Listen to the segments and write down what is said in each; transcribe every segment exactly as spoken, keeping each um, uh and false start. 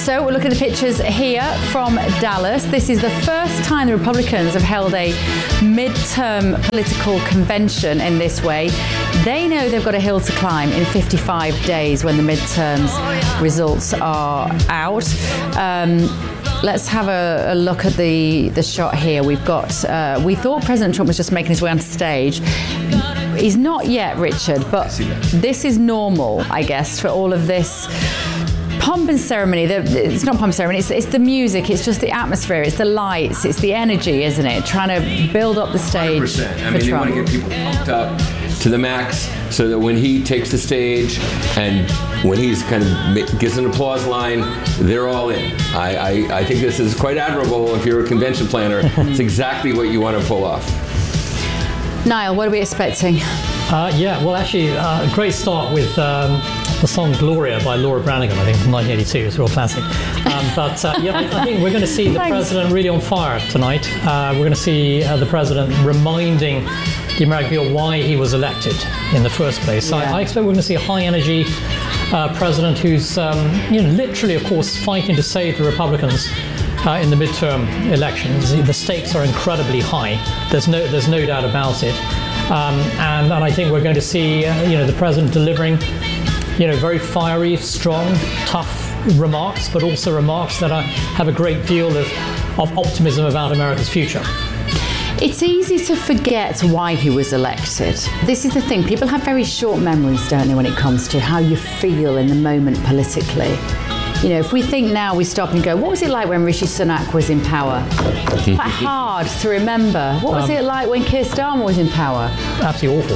So we're looking at the pictures here from Dallas. This is the first time the Republicans have held a midterm political convention in this way. They know they've got a hill to climb in fifty-five days when the midterms results are out. Um, Let's have a, a look at the, the shot here. We've got, uh, we thought President Trump was just making his way onto stage. He's not yet, Richard, but this is normal, I guess, for all of this pomp and ceremony. It's not pomp and ceremony, it's, it's the music, it's just the atmosphere, it's the lights, it's the energy, isn't it? Trying to build up the stage. one hundred percent. I mean, they want to get people pumped up to the max so that when he takes the stage and when he's kind of gives an applause line, they're all in. I, I, I think this is quite admirable if you're a convention planner. It's exactly what you want to pull off. Niall, what are we expecting? Uh, yeah, well, actually, uh, a great start with um, the song Gloria by Laura Branigan, I think, from nineteen eighty-two. It's a real classic. Um, but uh, yeah, I, I think we're going to see the Thanks. president really on fire tonight. Uh, we're going to see uh, the president reminding the American people why he was elected in the first place. So Yeah. I, I expect we're going to see a high energy uh, president who's, um, you know, literally, of course, fighting to save the Republicans uh, in the midterm elections. The stakes are incredibly high. There's no, there's no doubt about it. Um, and, and I think we're going to see, uh, you know, the president delivering, you know, very fiery, strong, tough remarks, but also remarks that are, have a great deal of, of optimism about America's future. It's easy to forget why he was elected. This is the thing, people have very short memories, don't they, when it comes to how you feel in the moment politically. You know, if we think now, we stop and go, what was it like when Rishi Sunak was in power? Quite hard to remember. What was Um, it like when Keir Starmer was in power? Absolutely awful.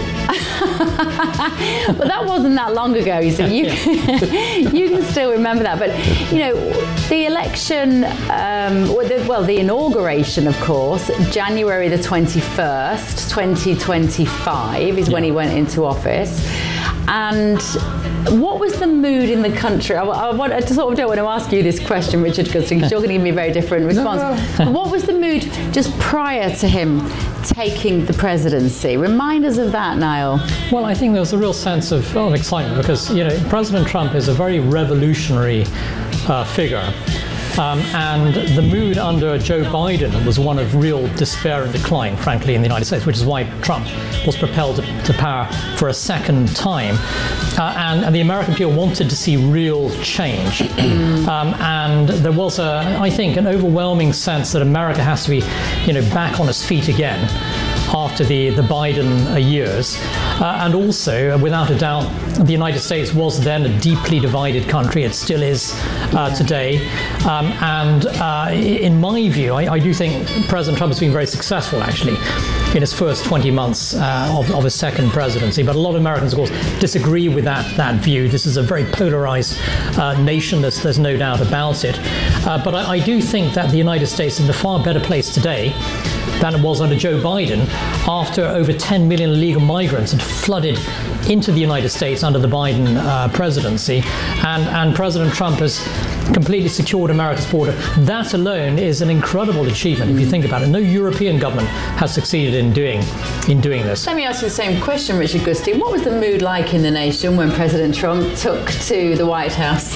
But that wasn't that long ago, you see. You, can, you can still remember that. But, you know, the election, um, well, the, well, the inauguration, of course, January the twenty-first, twenty twenty-five is when he went into office. And what was the mood in the country? I, I, want, I sort of don't want to ask you this question, Richard Gustin, because you're going to give me a very different response. No, no. What was the mood just prior to him taking the presidency? Remind us of that, Niall. Well, I think there was a real sense of, of excitement because, you know, President Trump is a very revolutionary uh, figure. Um, and the mood under Joe Biden was one of real despair and decline, frankly, in the United States, which is why Trump was propelled to, to power for a second time. Uh, and, and the American people wanted to see real change. um, and there was, a, I think, an overwhelming sense that America has to be, you know, back on its feet again after the, the Biden uh, years. Uh, and also, uh, without a doubt, the United States was then a deeply divided country. It still is uh, today. Um, and uh, in my view, I, I do think President Trump has been very successful, actually, in his first twenty months uh, of, of his second presidency. But a lot of Americans, of course, disagree with that, that view. This is a very polarized uh, nation. There's, there's no doubt about it. Uh, but I, I do think that the United States is in a far better place today than it was under Joe Biden after over ten million illegal migrants had flooded into the United States under the Biden uh, presidency. And, and President Trump has completely secured America's border. That alone is an incredible achievement if you think about it. No European government has succeeded in doing, in doing this. Let me ask you the same question, Richard Gustin. What was the mood like in the nation when President Trump took to the White House?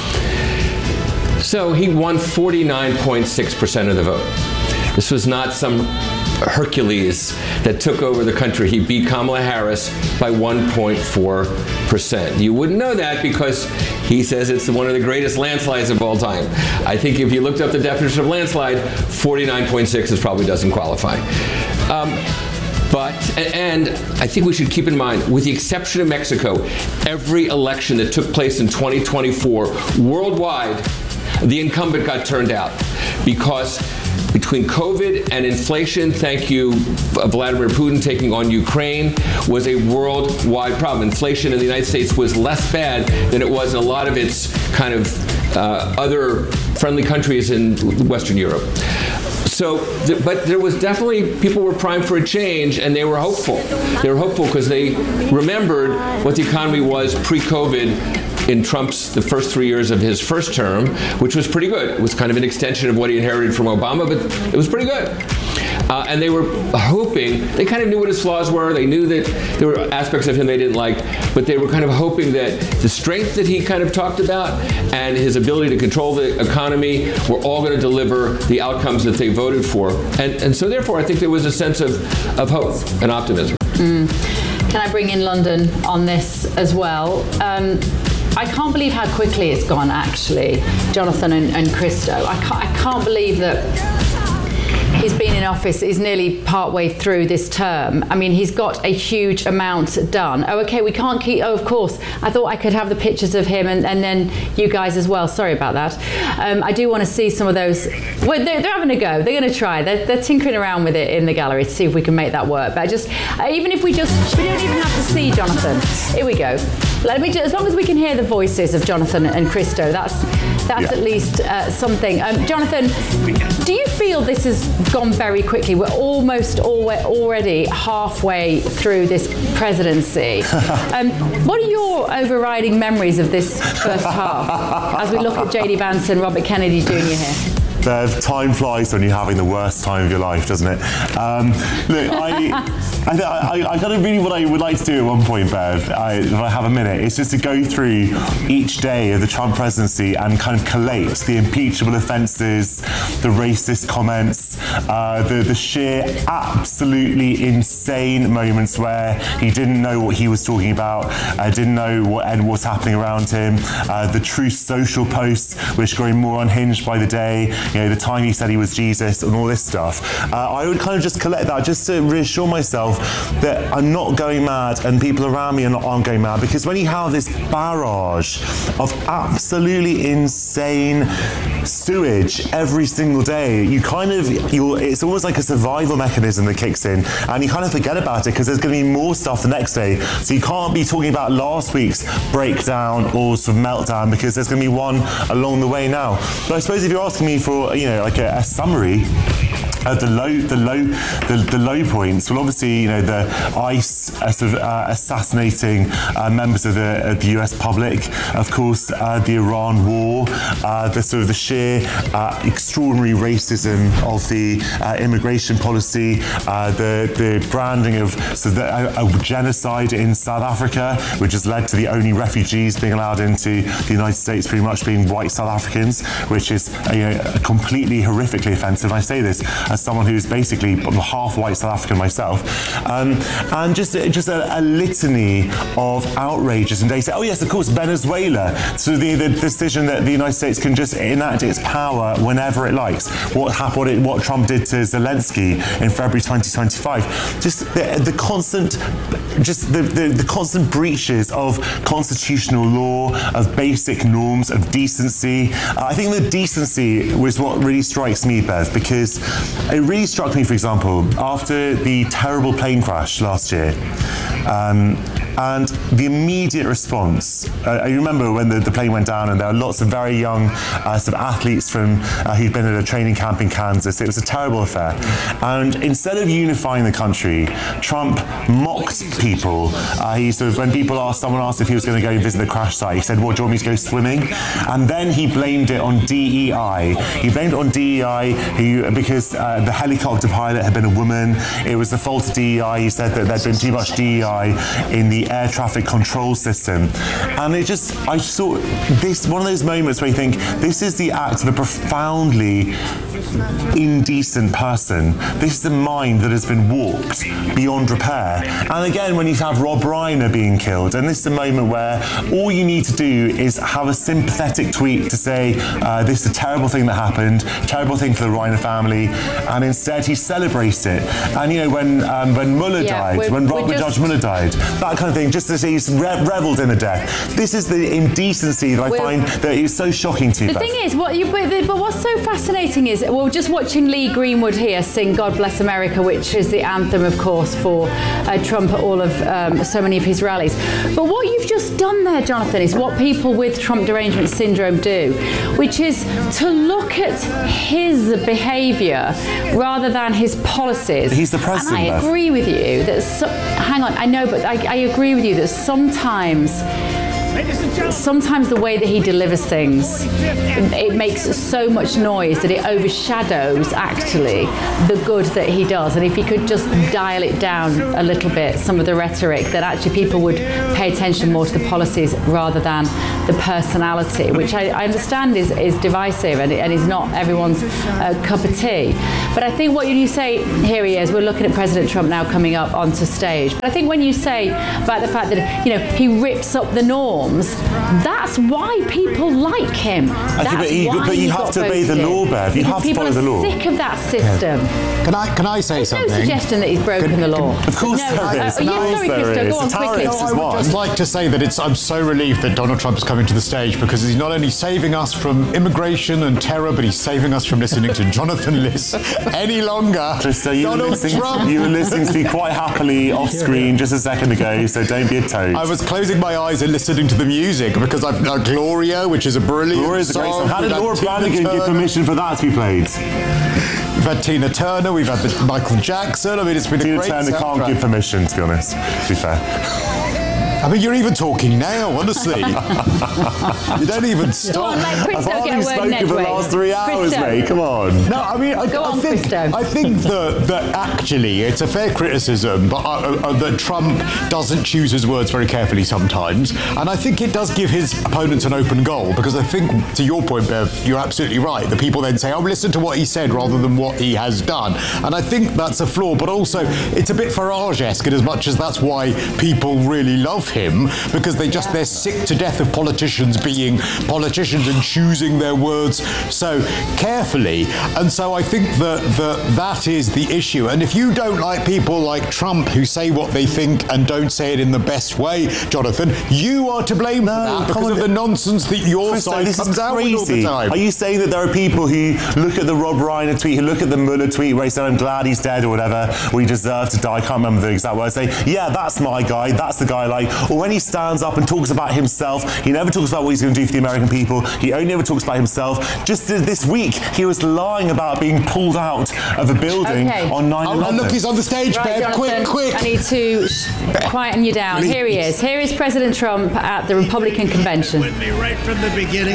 So he won forty-nine point six percent of the vote. This was not some Hercules that took over the country. He beat Kamala Harris by one point four percent. You wouldn't know that because he says it's one of the greatest landslides of all time. I think if you looked up the definition of landslide, forty-nine point six is probably doesn't qualify. Um, But, and I think we should keep in mind, with the exception of Mexico, every election that took place in twenty twenty-four worldwide, the incumbent got turned out because between COVID and inflation, thank you, Vladimir Putin taking on Ukraine, was a worldwide problem. Inflation in the United States was less bad than it was in a lot of its kind of uh, other friendly countries in Western Europe. So, but there was definitely, people were primed for a change and they were hopeful. They were hopeful because they remembered what the economy was pre-COVID in Trump's, the first three years of his first term, which was pretty good. It was kind of an extension of what he inherited from Obama, but it was pretty good. Uh, and they were hoping, they kind of knew what his flaws were, they knew that there were aspects of him they didn't like, but they were kind of hoping that the strength that he kind of talked about and his ability to control the economy were all going to deliver the outcomes that they voted for. And, and so therefore, I think there was a sense of, of hope and optimism. Mm. Can I bring in London on this as well? Um, I can't believe how quickly it's gone, actually, Jonathan and, and Christo. I can't, I can't believe that he's been in office, he's nearly partway through this term. I mean, he's got a huge amount done. Oh, okay, we can't keep, oh, of course. I thought I could have the pictures of him and, and then you guys as well. Sorry about that. Um, I do want to see some of those. Well, they're, they're having a go. They're going to try. They're, they're tinkering around with it in the gallery to see if we can make that work. But I just, uh, even if we just, we don't even have to see Jonathan. Here we go. Let me just, as long as we can hear the voices of Jonathan and Christo, that's that's yeah. at least uh, something. Um, Jonathan, do you feel this has gone very quickly? We're almost already halfway through this presidency. um, what are your overriding memories of this first half as we look at J D Vance and Robert Kennedy Junior here? Bev, time flies when you're having the worst time of your life, doesn't it? Um, look, I, I, I, I kind of really what I would like to do at one point, Bev, I, if I have a minute, is just to go through each day of the Trump presidency and kind of collate the impeachable offences, the racist comments, uh, the, the sheer absolutely insane moments where he didn't know what he was talking about, uh, didn't know what and what's happening around him, uh, the Truth Social posts, which growing more unhinged by the day, you know, the time he said he was Jesus and all this stuff. Uh, I would kind of just collect that just to reassure myself that I'm not going mad and people around me are not aren't going mad, because when you have this barrage of absolutely insane sewage every single day, you kind of, you're, it's almost like a survival mechanism that kicks in and you kind of forget about it because there's going to be more stuff the next day. So you can't be talking about last week's breakdown or sort of meltdown because there's going to be one along the way now. But I suppose if you're asking me for, you know, like a, a summary of the low, the low, the, the low points. Well, obviously, you know, the ICE uh, sort of uh, assassinating uh, members of the, of the U S public. Of course, uh, the Iran war, uh, the sort of the sheer uh, extraordinary racism of the uh, immigration policy, uh, the the branding of so the, uh, a genocide in South Africa, which has led to the only refugees being allowed into the United States pretty much being white South Africans, which is uh, you know, completely horrifically offensive. And I say this as someone who's basically half white South African myself, um, and just just a, a litany of outrages. And they say, oh yes, of course, Venezuela. So the, the decision that the United States can just enact its power whenever it likes. What happened? What, it, what Trump did to Zelensky in February twenty twenty-five. Just the, the constant, just the, the, the constant breaches of constitutional law, of basic norms, of decency. Uh, I think the decency was what really strikes me, Bev, because it really struck me, for example, after the terrible plane crash last year, um, and the immediate response. Uh, I remember when the, the plane went down and there were lots of very young uh, sort of athletes from uh, who'd been at a training camp in Kansas. It was a terrible affair. And instead of unifying the country, Trump mocked people. Uh, he sort of, when people asked, someone asked if he was going to go visit the crash site, he said, well, do you want me to go swimming? And then he blamed it on D E I. He blamed it on D E I he, because uh, the helicopter pilot had been a woman. It was the fault of D E I. He said that there'd been too much D E I in the air traffic control system. And it just, I saw this, one of those moments where you think, this is the act of a profoundly indecent person. This is the mind that has been warped beyond repair. And again, when you have Rob Reiner being killed, and this is a moment where all you need to do is have a sympathetic tweet to say, uh, this is a terrible thing that happened, terrible thing for the Reiner family, and instead he celebrates it. And you know, when um, when Mueller yeah, died, when Robert Judge Mueller died, that kind of thing, just as he's re- reveled in the death. This is the indecency that I find that is so shocking to you. The thing is, what you but, but what's so fascinating is, well, just watching Lee Greenwood here sing God Bless America, which is the anthem, of course, for uh, Trump at all of um, so many of his rallies. But what you've just done there, Jonathan, is what people with Trump derangement syndrome do, which is to look at his behaviour rather than his policies. He's the president. And I agree with you that, so, hang on, I know, but I, I agree with you that sometimes sometimes the way that he delivers things, it makes so much noise that it overshadows actually the good that he does. And if he could just dial it down a little bit, some of the rhetoric, then actually people would pay attention more to the policies rather than the personality, which I, I understand is, is divisive and, and is not everyone's uh, cup of tea. But I think what you say, here he is, we're looking at President Trump now coming up onto stage. But I think when you say about the fact that, you know, he rips up the norms, that's why people like him. That's but he, why but you have to obey the law, Bev. You have to follow the law. People are sick of that system. Can I can I say There's something? no suggestion that he's broken Can- the law. Of course no, there uh, is. uh, Of yeah, course sorry, there Christo, is. go on The quickly. tariffs is I would one. just like to say that it's I'm so relieved that Donald Trump is coming to the stage, because he's not only saving us from immigration and terror, but he's saving us from listening to Jonathan Liss any longer. Christo, you were, Donald listening, Trump. you were listening to me quite happily off screen just a second ago, so don't be a toad. I was closing my eyes and listening to the music because I've uh, Gloria, which is a brilliant Gloria's a great song. song. How did We've had Laura Tina Branigan give Turner. permission for that to be played? We've had Tina Turner, we've had the Michael Jackson. I mean, it's been a Tina great Turner can't soundtrack. give permission, to be honest, to be fair. I mean, you're even talking now, honestly. You don't even Go on, stop. let I've Christo hardly get a word spoken for the edgeways. last three hours, Christo. mate. Come on. No, I mean, I, Go I on, think Christo. I think that that actually it's a fair criticism, but uh, uh, that Trump doesn't choose his words very carefully sometimes, and I think it does give his opponents an open goal, because I think, to your point, Bev, you're absolutely right. The people then say, "Oh, listen to what he said," rather than what he has done, and I think that's a flaw. But also, it's a bit Farage-esque, in as much as that's why people really love him, because they just they're sick to death of politicians being politicians and choosing their words so carefully. And so I think that, that that is the issue. And if you don't like people like Trump who say what they think and don't say it in the best way, Jonathan, you are to blame No, for that come because on. of the nonsense that your Christo, side this comes is out with all the crazy. time. Are you saying that there are people who look at the Rob Reiner tweet, who look at the Mueller tweet where he said, "I'm glad he's dead," or whatever, or "he deserved to die," I can't remember the exact words, say, "Yeah, that's my guy, that's the guy I like." Or when he stands up and talks about himself, he never talks about what he's going to do for the American people. He only ever talks about himself. Just this week, he was lying about being pulled out of a building Okay. on nine Oh, eleven. look, he's on the stage, Right, Bev. Jonathan, Quick, quick. I need to sh- quieten you down. Here he is. Here is President Trump at the Republican convention. With me right from the beginning.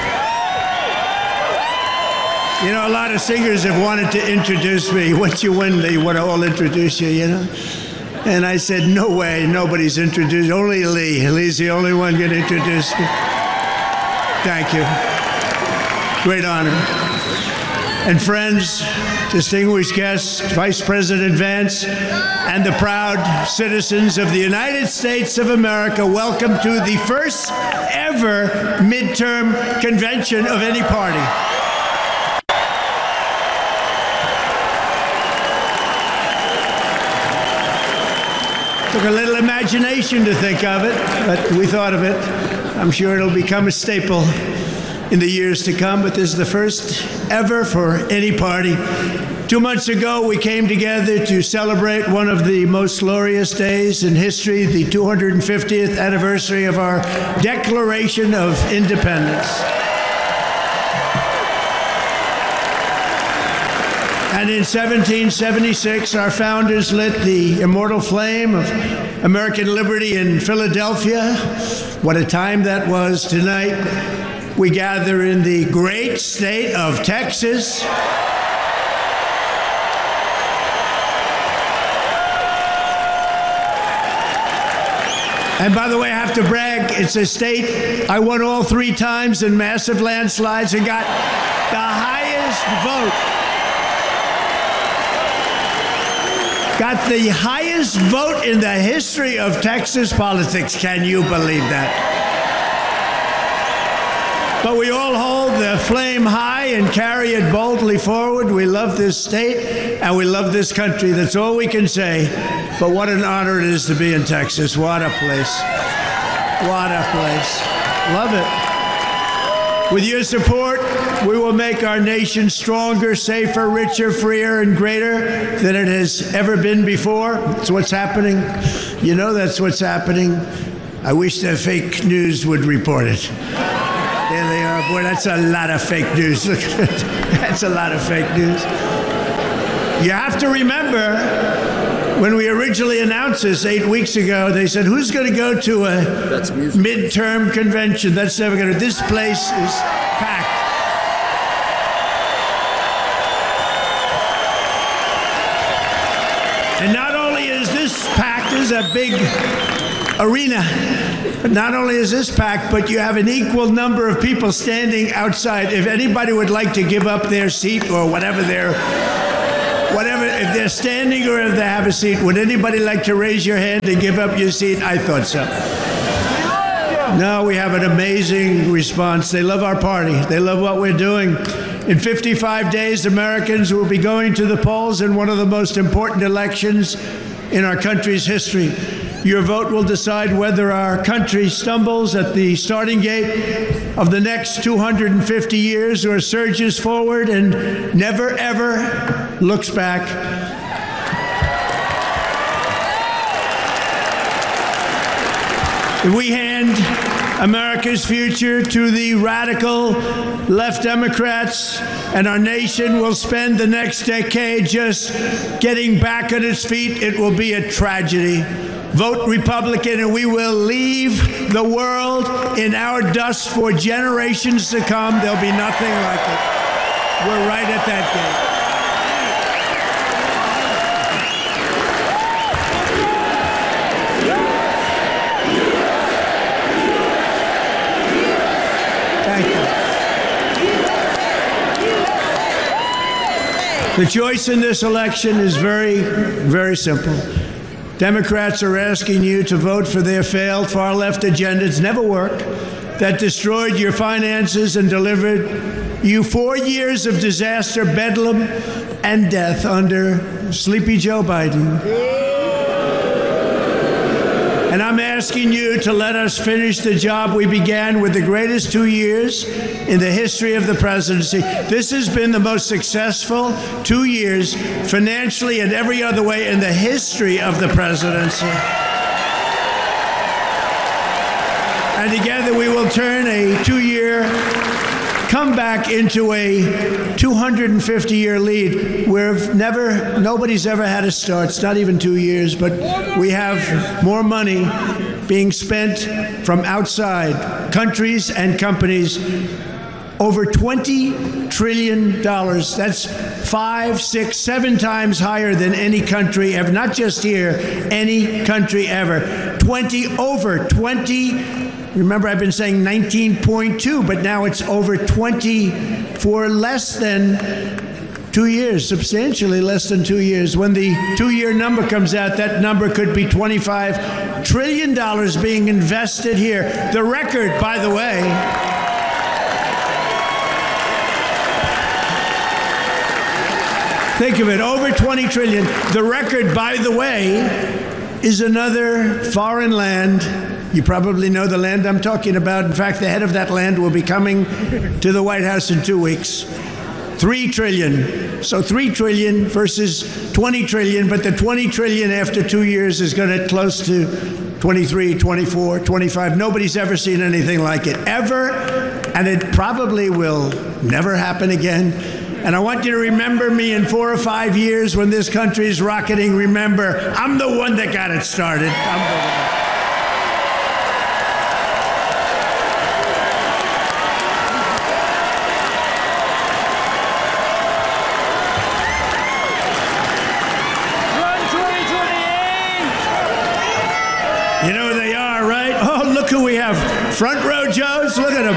You know, a lot of singers have wanted to introduce me. Once you win, they want to all introduce you, you know? And I said, no way, nobody's introduced. Only Lee. Lee's the only one going to introduce me. Thank you. Great honor. And friends, distinguished guests, Vice President Vance, and the proud citizens of the United States of America, welcome to the first ever midterm convention of any party. Took a little imagination to think of it, but we thought of it. I'm sure it'll become a staple in the years to come, but this is the first ever for any party. Two months ago, we came together to celebrate one of the most glorious days in history, the two hundred fiftieth anniversary of our Declaration of Independence. And in seventeen seventy-six, our founders lit the immortal flame of American liberty in Philadelphia. What a time that was. Tonight, we gather in the great state of Texas. And by the way, I have to brag, it's a state I won all three times in massive landslides and got the highest vote. Got the highest vote in the history of Texas politics. Can you believe that? But we all hold the flame high and carry it boldly forward. We love this state and we love this country. That's all we can say. But what an honor it is to be in Texas. What a place. What a place. Love it. With your support, we will make our nation stronger, safer, richer, freer, and greater than it has ever been before. That's what's happening. You know that's what's happening. I wish the fake news would report it. There they are. Boy, that's a lot of fake news. Look at that. That's a lot of fake news. You have to remember, When we originally announced this eight weeks ago, they said, who's going to go to a midterm convention? That's never going to. This place is packed. And not only is this packed, this is a big arena. But not only is this packed, but you have an equal number of people standing outside. If anybody would like to give up their seat or whatever they're, whatever, if they're standing or if they have a seat, would anybody like to raise your hand and give up your seat? I thought so. No, we have an amazing response. They love our party. They love what we're doing. In fifty-five days, Americans will be going to the polls in one of the most important elections in our country's history. Your vote will decide whether our country stumbles at the starting gate of the next two hundred fifty years or surges forward and never, ever looks back. If we hand America's future to the radical left Democrats, and our nation will spend the next decade just getting back on its feet, it will be a tragedy. Vote Republican and we will leave the world in our dust for generations to come. There'll be nothing like it. We're right at that gate. The choice in this election is very, very simple. Democrats are asking you to vote for their failed far-left agenda. It's never worked. That destroyed your finances and delivered you four years of disaster, bedlam, and death under Sleepy Joe Biden. And I'm asking you to let us finish the job we began with the greatest two years in the history of the presidency. This has been the most successful two years financially and every other way in the history of the presidency. And together we will turn a two-year comeback into a two hundred fifty year lead. We've never, nobody's ever had a start. It's not even two years, but we have more money being spent from outside countries and companies. Over twenty trillion dollars. That's five, six, seven times higher than any country ever. Not just here, any country ever. twenty, over twenty. Remember, I've been saying nineteen point two, but now it's over twenty for less than two years, substantially less than two years. When the two-year number comes out, that number could be twenty-five trillion dollars being invested here. The record, by the way, think of it, over twenty trillion dollars. The record, by the way, is another foreign land. You probably know the land I'm talking about. In fact, the head of that land will be coming to the White House in two weeks. Three trillion. So three trillion versus twenty trillion, but the twenty trillion after two years is going to close to twenty-three, twenty-four, twenty-five. Nobody's ever seen anything like it, ever. And it probably will never happen again. And I want you to remember me in four or five years when this country is rocketing. Remember, I'm the one that got it started. I'm the one. You know who they are, right? Oh, look who we have. Front row Joes. Look at them.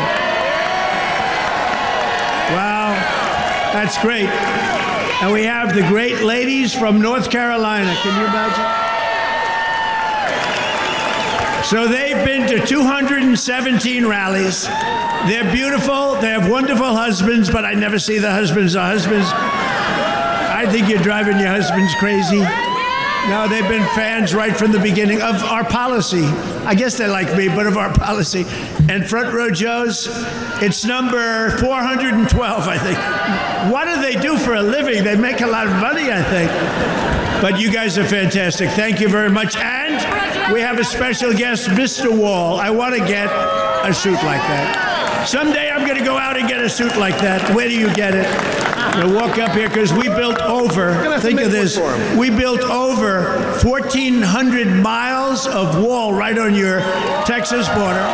Wow. That's great. And we have the great ladies from North Carolina. Can you imagine? So they've been to two hundred seventeen rallies. They're beautiful. They have wonderful husbands, but I never see the husbands. The husbands, I think you're driving your husbands crazy. No, they've been fans right from the beginning of our policy. I guess they like me, but of our policy. And Front Row Joes, it's number four hundred twelve, I think. What do they do for a living? They make a lot of money, I think. But you guys are fantastic. Thank you very much. And we have a special guest, Mister Wall. I want to get a suit like that. Someday I'm going to go out and get a suit like that. Where do you get it? I'm going to walk up here because we built over, think of this, we built over fourteen hundred miles of wall right on your Texas border.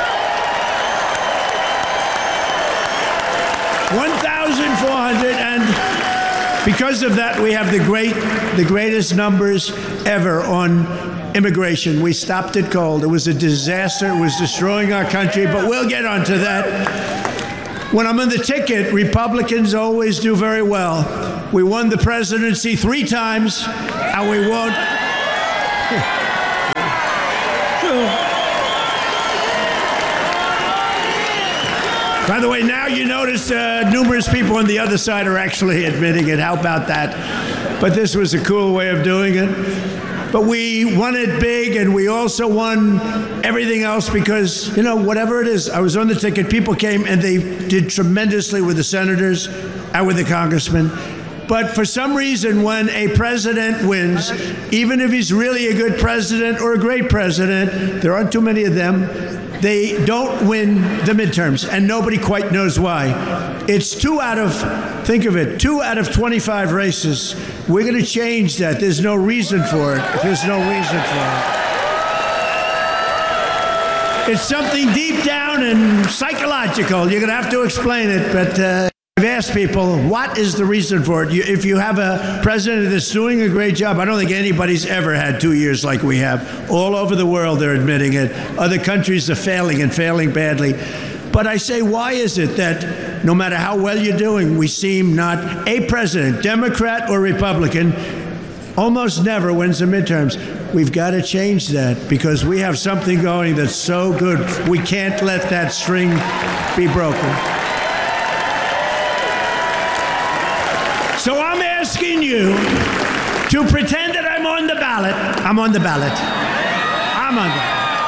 one thousand four hundred, and because of that, we have the great, the greatest numbers ever on immigration. We stopped it cold. It was a disaster. It was destroying our country, but we'll get onto that. When I'm on the ticket, Republicans always do very well. We won the presidency three times, and we won't. By the way, now you notice uh, numerous people on the other side are actually admitting it. How about that? But this was a cool way of doing it. But we won it big, and we also won everything else because, you know, whatever it is, I was on the ticket, people came and they did tremendously with the senators and with the congressmen. But for some reason, when a president wins, even if he's really a good president or a great president, there aren't too many of them, they don't win the midterms, and nobody quite knows why. It's two out of, think of it, two out of twenty-five races. We're going to change that. There's no reason for it. There's no reason for it. It's something deep down and psychological. You're going to have to explain it, but uh, I've asked people, what is the reason for it? You, if you have a president that's doing a great job, I don't think anybody's ever had two years like we have. All over the world, they're admitting it. Other countries are failing and failing badly. But I say, why is it that no matter how well you're doing, we seem not, a president, Democrat or Republican, almost never wins the midterms? We've got to change that because we have something going that's so good. We can't let that string be broken. So I'm asking you to pretend that I'm on the ballot. I'm on the ballot. I'm on the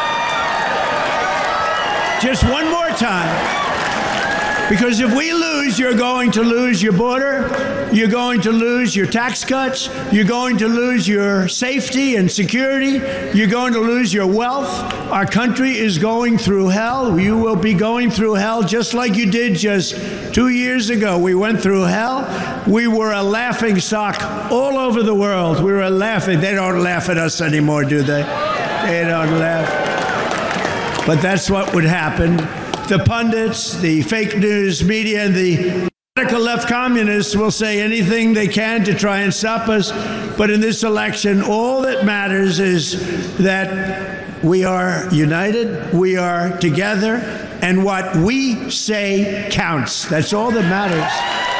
ballot. Just one more time. Because if we lose, you're going to lose your border, you're going to lose your tax cuts, you're going to lose your safety and security, you're going to lose your wealth. Our country is going through hell. You will be going through hell just like you did just two years ago. We went through hell. We were a laughing stock all over the world. We were laughing. They don't laugh at us anymore, do they? They don't laugh. But that's what would happen. The pundits, the fake news media, and the radical left communists will say anything they can to try and stop us. But in this election, all that matters is that we are united, we are together, and what we say counts. That's all that matters.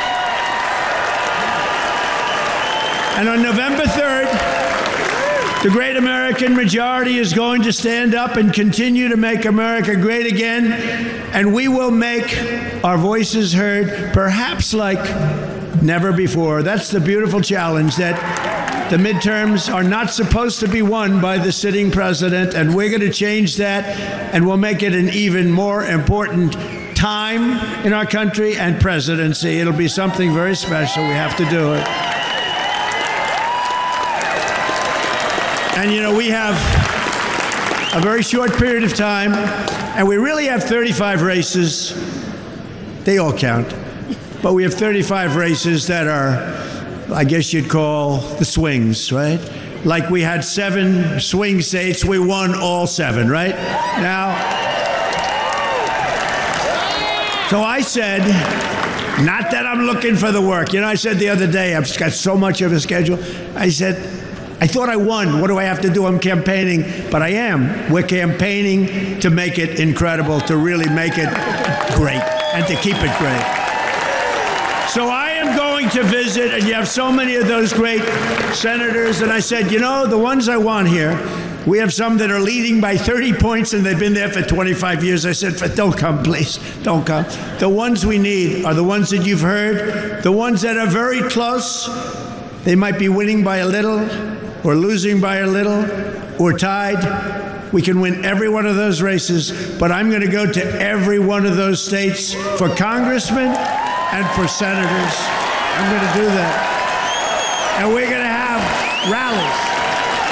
And on November third, the great American majority is going to stand up and continue to make America great again, and we will make our voices heard, perhaps like never before. That's the beautiful challenge, that the midterms are not supposed to be won by the sitting president, and we're going to change that, and we'll make it an even more important time in our country and presidency. It'll be something very special. We have to do it. And, you know, we have a very short period of time, and we really have thirty-five races. They all count. But we have thirty-five races that are, I guess you'd call the swings, right? Like we had seven swing states, we won all seven, right? Now, so I said, not that I'm looking for the work. You know, I said the other day, I've got so much of a schedule. I said, I thought I won. What do I have to do? I'm campaigning. But I am. We're campaigning to make it incredible, to really make it great, and to keep it great. So I am going to visit, and you have so many of those great senators, and I said, you know, the ones I want here, we have some that are leading by thirty points, and they've been there for twenty-five years. I said, don't come, please. Don't come. The ones we need are the ones that you've heard, the ones that are very close. They might be winning by a little, or losing by a little, or tied. We can win every one of those races, but I'm going to go to every one of those states for congressmen and for senators. I'm going to do that. And we're going to have rallies.